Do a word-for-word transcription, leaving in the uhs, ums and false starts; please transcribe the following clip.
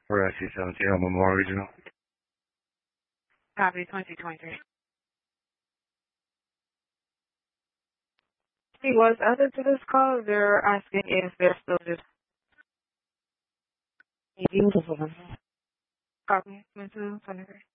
For S C seventeen on Memorial Regional. Copy, twenty twenty-three. He was added to this call. They're asking if they're still just Beautiful. copy, twenty-two twenty-three.